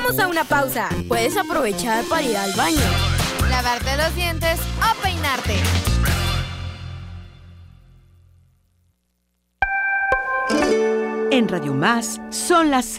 Vamos a una pausa. Puedes aprovechar para ir al baño, lavarte los dientes o peinarte. En Radio Más son las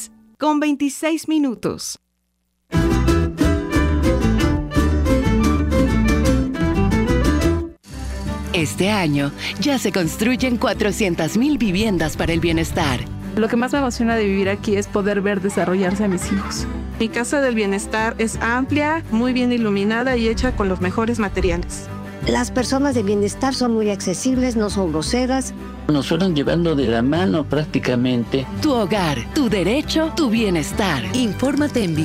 6:26. Este año ya se construyen 400,000 viviendas para el bienestar. Lo que más me emociona de vivir aquí es poder ver desarrollarse a mis hijos. Mi Casa del Bienestar es amplia, muy bien iluminada y hecha con los mejores materiales. Las personas de bienestar son muy accesibles, no son groseras. Nos fueron llevando de la mano prácticamente. Tu hogar, tu derecho, tu bienestar. Infórmate en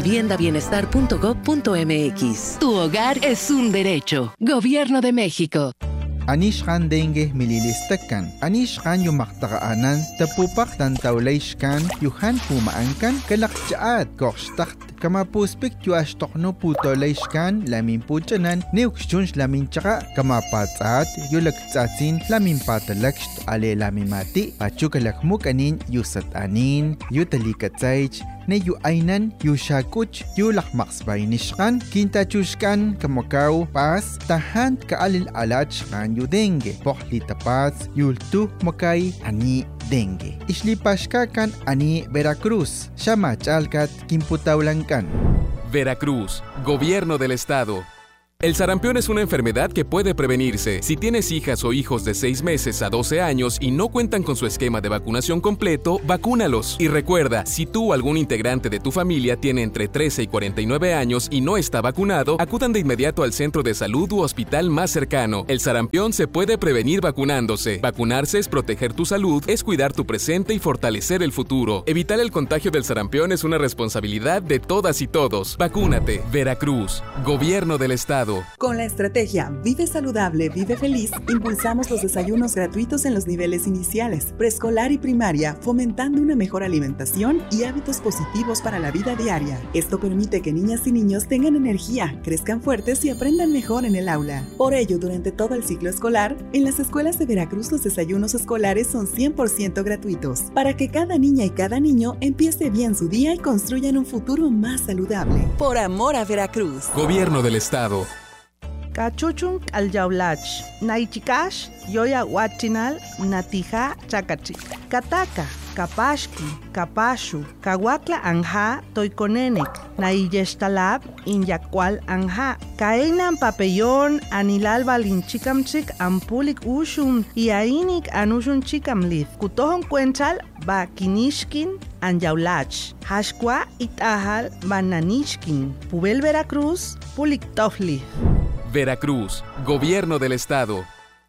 viviendabienestar.gov.mx. Tu hogar es un derecho. Gobierno de México. Anishkan dengue mililistakan. Anishkan yumaktaanan tapupak tantawlayshkan yuhan pumaankan kalakchaat kokstakt kama puspik yuashtokno putolayshkan lamin puchanan neukshunsh lamin chaka kama patsaat yulaktsatsin lamin patalakst ale lamimati achukalakmukanin yusatanin yutalikatsaych ne yu ainan yu shakuch yu lakmaksbaynishkan kintachushkan kamakaw pas tahan kaalil alachkan yu dengue pohli tapas yultu makay ani dengue islipashkakan ani Veracruz shamachalkat kimputawlankan. Veracruz, Gobierno del Estado. El sarampión es una enfermedad que puede prevenirse. Si tienes hijas o hijos de 6 meses a 12 años y no cuentan con su esquema de vacunación completo, vacúnalos. Y recuerda, si tú o algún integrante de tu familia tiene entre 13 y 49 años y no está vacunado, acudan de inmediato al centro de salud u hospital más cercano. El sarampión se puede prevenir vacunándose. Vacunarse es proteger tu salud, es cuidar tu presente y fortalecer el futuro. Evitar el contagio del sarampión es una responsabilidad de todas y todos. Vacúnate. Veracruz, Gobierno del Estado. Con la estrategia Vive Saludable, Vive Feliz, impulsamos los desayunos gratuitos en los niveles iniciales, preescolar y primaria, fomentando una mejor alimentación y hábitos positivos para la vida diaria. Esto permite que niñas y niños tengan energía, crezcan fuertes y aprendan mejor en el aula. Por ello, durante todo el ciclo escolar, en las escuelas de Veracruz los desayunos escolares son 100% gratuitos, para que cada niña y cada niño empiece bien su día y construyan un futuro más saludable. Por amor a Veracruz. Gobierno del Estado. Cachuchun aljaulach, naichikash, yoya huachinal, natija chakachik, kataka, kapashki, kapashu, kawakla anja, toikonenek, naiyeshtalab, inyakwal anja, kaenan papellón, anilal balinchikamchik, ampulik ushun, iainik anushun chikamlith, kutohon cuenchal, ba kinishkin, anjaulach, hashkwa itahal, bananishkin, pubel Veracruz, pulik tofli. Veracruz, Gobierno del Estado.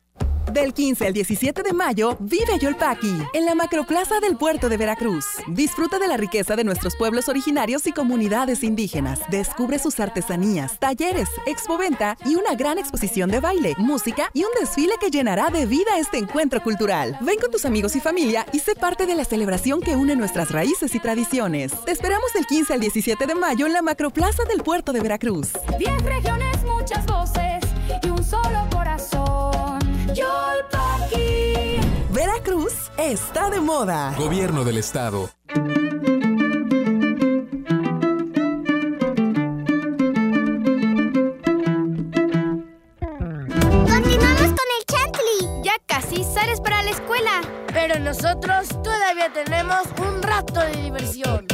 Del 15 al 17 de mayo, vive Yolpaqui, en la Macroplaza del Puerto de Veracruz. Disfruta de la riqueza de nuestros pueblos originarios y comunidades indígenas. Descubre sus artesanías, talleres, expoventa y una gran exposición de baile, música y un desfile que llenará de vida este encuentro cultural. Ven con tus amigos y familia y sé parte de la celebración que une nuestras raíces y tradiciones. Te esperamos del 15 al 17 de mayo en la Macroplaza del Puerto de Veracruz. 10 regiones, muchas voces y un solo corazón. Yolpaqui. Veracruz está de moda. Gobierno del Estado. Continuamos con el Chantley. Ya casi sales para la escuela. Pero nosotros todavía tenemos un rato de diversión.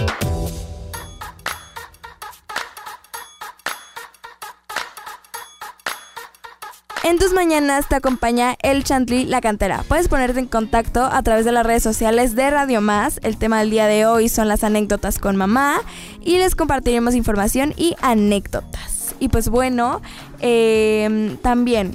En tus mañanas te acompaña el Chantley La Cantera. Puedes ponerte en contacto a través de las redes sociales de Radio Más. El tema del día de hoy son las anécdotas con mamá y les compartiremos información y anécdotas. Y pues bueno, también,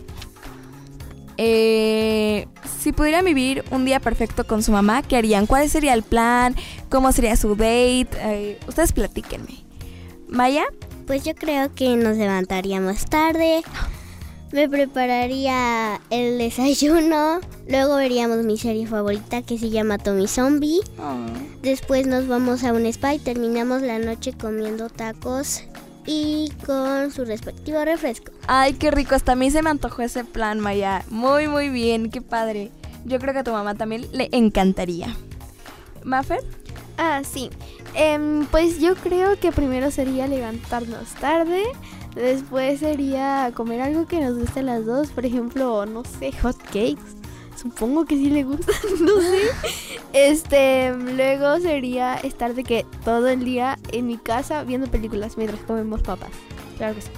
si pudieran vivir un día perfecto con su mamá, ¿qué harían? ¿Cuál sería el plan? ¿Cómo sería su date? Ustedes platíquenme. ¿Maya? Pues yo creo que nos levantaríamos tarde. Me prepararía el desayuno, luego veríamos mi serie favorita que se llama Tommy Zombie. Después nos vamos a un spa y terminamos la noche comiendo tacos y con su respectivo refresco. Ay, qué rico, hasta a mí se me antojó ese plan, Maya. Muy, muy bien, qué padre. Yo creo que a tu mamá también le encantaría. ¿Mafer? Sí. Pues yo creo que primero sería levantarnos tarde. Después sería comer algo que nos guste a las dos. Por ejemplo, no sé, hot cakes. Supongo que sí le gustan, no sé. Luego sería estar de que todo el día en mi casa viendo películas mientras comemos papas. Claro que sí.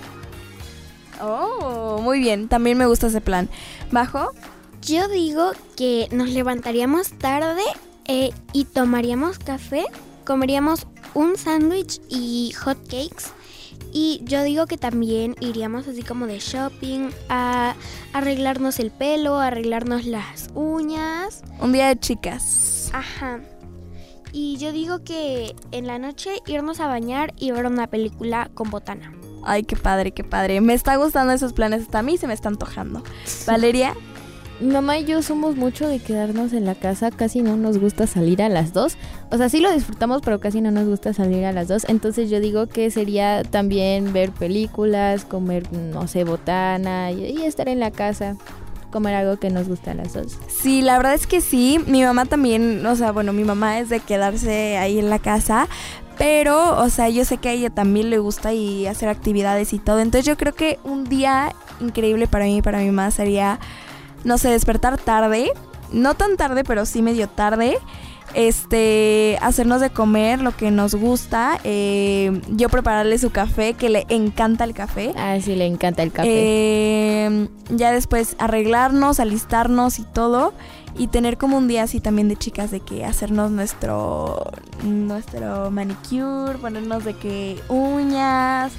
Oh, muy bien. También me gusta ese plan. ¿Bajo? Yo digo que nos levantaríamos tarde y tomaríamos café, comeríamos un sándwich y hot cakes. Y yo digo que también iríamos así como de shopping, a arreglarnos el pelo, a arreglarnos las uñas. Un día de chicas. Ajá. Y yo digo que en la noche irnos a bañar y ver una película con botana. Ay, qué padre, qué padre. Me está gustando esos planes, hasta a mí se me está antojando. Valeria. Mi mamá y yo somos mucho de quedarnos en la casa, casi no nos gusta salir a las 2. O sea, sí lo disfrutamos, pero casi no nos gusta salir a las 2. Entonces yo digo que sería también ver películas, comer, no sé, botana y estar en la casa, comer algo que nos gusta a las 2. Sí, la verdad es que sí. Mi mamá también, o sea, bueno, mi mamá es de quedarse ahí en la casa. Pero, o sea, yo sé que a ella también le gusta y hacer actividades y todo. Entonces yo creo que un día increíble para mí y para mi mamá sería, no sé, despertar tarde, no tan tarde, pero sí medio tarde, hacernos de comer lo que nos gusta, yo prepararle su café, que le encanta el café. Ah, sí, le encanta el café. Ya después arreglarnos, alistarnos y todo, y tener como un día así también de chicas, de que hacernos nuestro manicure, ponernos de que uñas,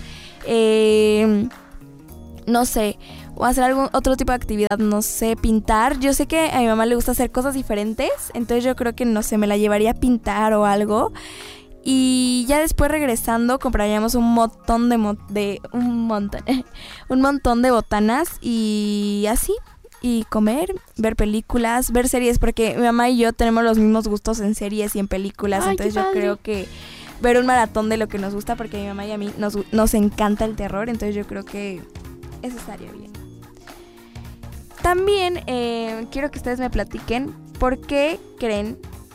no sé, o hacer algún otro tipo de actividad, no sé, pintar. Yo sé que a mi mamá le gusta hacer cosas diferentes, entonces yo creo que, no sé, me la llevaría a pintar o algo. Y ya después regresando compraríamos un montón de botanas y así. Y comer, ver películas, ver series, porque mi mamá y yo tenemos los mismos gustos en series y en películas. Ay, entonces yo creo que ver un maratón de lo que nos gusta, porque a mi mamá y a mí nos encanta el terror, entonces yo creo que eso estaría bien. También quiero que ustedes me platiquen por qué creen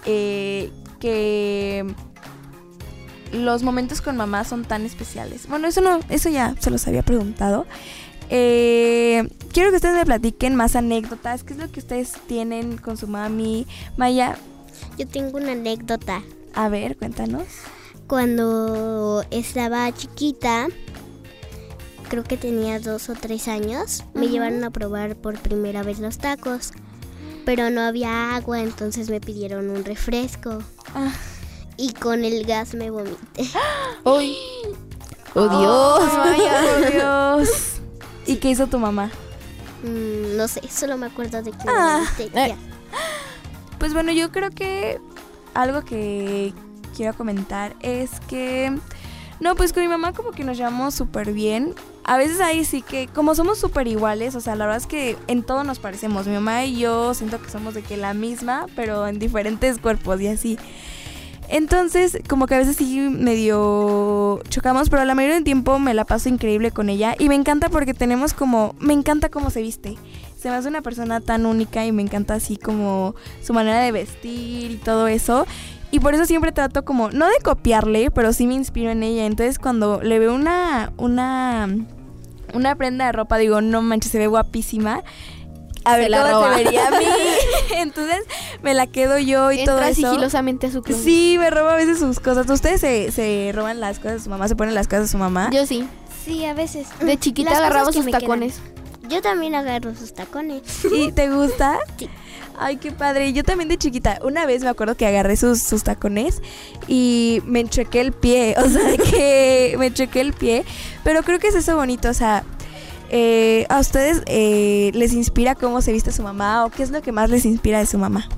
que los momentos con mamá son tan especiales. Bueno, eso ya se los había preguntado. Quiero que ustedes me platiquen más anécdotas. ¿Qué es lo que ustedes tienen con su mami? Maya. Yo tengo una anécdota. A ver, cuéntanos. Cuando estaba chiquita, creo que tenía 2 o 3 años, me llevaron a probar por primera vez los tacos, pero no había agua, entonces me pidieron un refresco. Y con el gas me vomité. ¡Uy! ¡Oh, Dios! Maya, ¡oh, Dios! ¿Y qué hizo tu mamá? No sé, solo me acuerdo de que me vomité. Ya. Pues bueno, yo creo que algo que quiero comentar es que no, pues con mi mamá como que nos llevamos súper bien. A veces ahí sí que, como somos súper iguales, o sea, la verdad es que en todo nos parecemos. Mi mamá y yo siento que somos de que la misma, pero en diferentes cuerpos y así. Entonces, como que a veces sí medio chocamos, pero la mayoría del tiempo me la paso increíble con ella. Y me encanta porque tenemos como, me encanta cómo se viste. Se me hace una persona tan única y me encanta así como su manera de vestir y todo eso. Y por eso siempre trato como, no de copiarle, pero sí me inspiro en ella. Entonces cuando le veo una prenda de ropa, digo, no manches, se ve guapísima. A ver cómo se vería a mí. Entonces me la quedo yo y todo eso. Entra sigilosamente a su closet. Sí, me roba a veces sus cosas. ¿Ustedes se roban las cosas de su mamá? ¿Se ponen las cosas de su mamá? Yo sí. Sí, a veces. De chiquita agarraba sus tacones. Yo también agarro sus tacones. ¿Y te gusta? Sí. Ay, qué padre. Yo también de chiquita. Una vez me acuerdo que agarré sus tacones y me enchuequé el pie. O sea, que me enchuequé el pie. Pero creo que es eso bonito. O sea, ¿a ustedes les inspira cómo se viste su mamá? ¿O qué es lo que más les inspira de su mamá?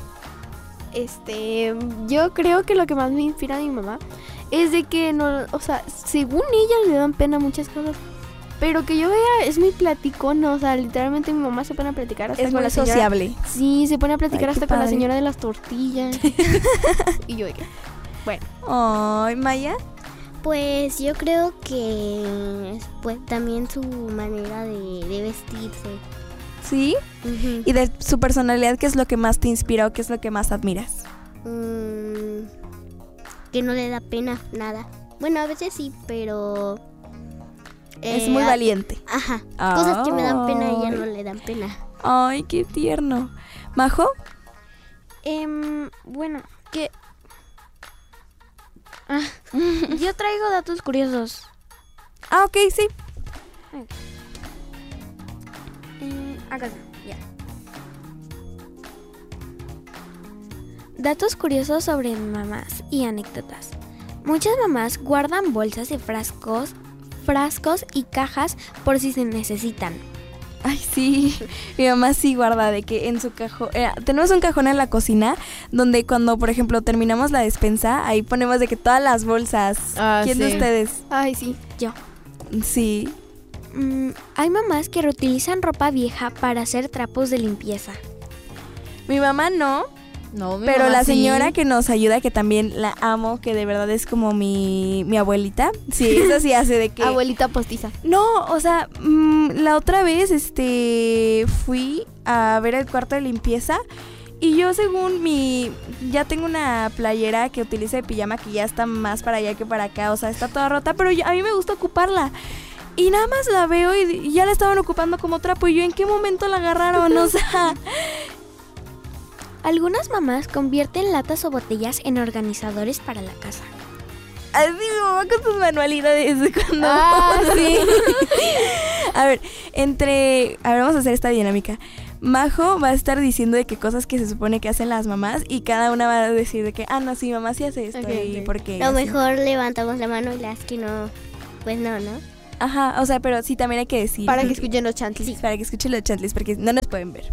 Yo creo que lo que más me inspira de mi mamá es de que no, o sea, según ella le dan pena muchas cosas. Pero que yo vea, es muy platicona, o sea, literalmente mi mamá se pone a platicar hasta es con muy la señora. sociable. Sí, se pone a platicar hasta con la padre. señora de las tortillas. Y yo, bueno. Ay, Maya. Pues yo creo que pues también su manera de vestirse. ¿Sí? Y de su personalidad, ¿qué es lo que más te inspira o qué es lo que más admiras? que no le da pena nada. Bueno, a veces sí, pero... es muy valiente. Ajá. Cosas que me dan pena, a ella no le dan pena. Ay, qué tierno. ¿Majo? Bueno, que... yo traigo datos curiosos. Ok, sí. Acá está, ya. Datos curiosos sobre mamás y anécdotas. Muchas mamás guardan bolsas de frascos y cajas por si se necesitan. Ay, sí. Mi mamá sí guarda de que en su cajón... tenemos un cajón en la cocina donde cuando, por ejemplo, terminamos la despensa, ahí ponemos de que todas las bolsas. ¿Quién de ustedes? Ay, sí, yo. Sí. Hay mamás que reutilizan ropa vieja para hacer trapos de limpieza. Mi mamá no. No, mi pero mamá la señora sí. que nos ayuda, que también la amo, que de verdad es como mi abuelita. Sí, eso sí hace de que... Abuelita postiza. No, o sea, la otra vez fui a ver el cuarto de limpieza y yo según ya tengo una playera que utilizo de pijama que ya está más para allá que para acá, o sea, está toda rota, pero a mí me gusta ocuparla. Y nada más la veo y ya la estaban ocupando como trapo y yo, ¿en qué momento la agarraron? O sea... Algunas mamás convierten latas o botellas en organizadores para la casa. Así mi mamá con sus manualidades cuando... sí. A ver, vamos a hacer esta dinámica. Majo va a estar diciendo de qué cosas que se supone que hacen las mamás y cada una va a decir de que, no, sí, mamá sí hace esto. Okay. Y por qué. Lo mejor levantamos la mano y las que no, pues no. Ajá, o sea, pero sí también hay que decir. Para que escuchen los chantlis. Sí, para que escuchen los chantlis, porque no nos pueden ver.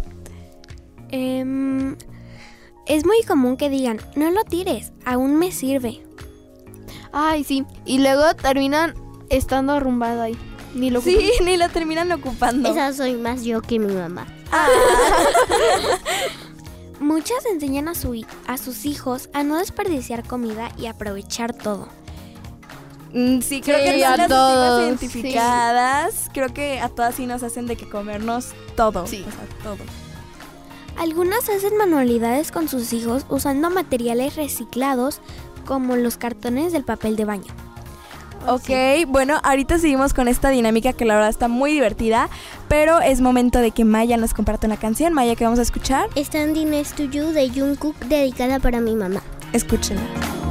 Es muy común que digan, no lo tires, aún me sirve. Ay, sí. Y luego terminan estando arrumbado ahí. Ni lo terminan ocupando. Esa soy más yo que mi mamá. Muchas enseñan a sus hijos a no desperdiciar comida y aprovechar todo. Sí, creo que todas las últimas identificadas, creo que a todas sí nos hacen de que comernos todo. Sí. O sea, todo. Algunas hacen manualidades con sus hijos usando materiales reciclados como los cartones del papel de baño. Ok, bueno, ahorita seguimos con esta dinámica que la verdad está muy divertida, pero es momento de que Maya nos comparte una canción. Maya, ¿qué vamos a escuchar? Standing Next to You de Jungkook, dedicada para mi mamá. Escúchenla.